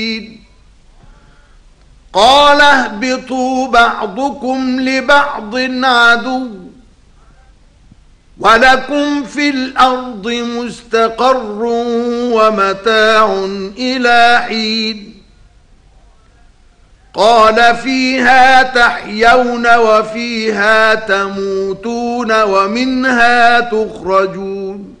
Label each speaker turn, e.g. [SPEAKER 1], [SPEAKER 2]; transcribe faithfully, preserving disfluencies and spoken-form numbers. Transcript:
[SPEAKER 1] قال اهبطوا بعضكم لبعض عدو ولكم في الأرض مستقر ومتاع إلى حين قال فيها تحيون وفيها تموتون ومنها تخرجون